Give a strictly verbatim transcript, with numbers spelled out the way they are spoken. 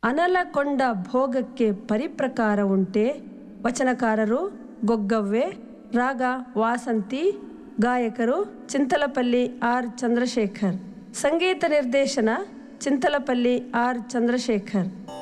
ಅನಲಕೊಂಡ ಭೋಗಕ್ಕೆ ಪರಿಪ್ರಕಾರ ಉಂಟೆ. ವಚನಕಾರರು ಗೊಗ್ಗವ್ವೆ, ರಾಗ ವಾಸಂತಿ, ಗಾಯಕರು ಚಿಂತಲಪಲ್ಲಿ ಆರ್ ಚಂದ್ರಶೇಖರ್, ಸಂಗೀತ ನಿರ್ದೇಶನ ಚಿಂತಲಪಲ್ಲಿ ಆರ್ ಚಂದ್ರಶೇಖರ್.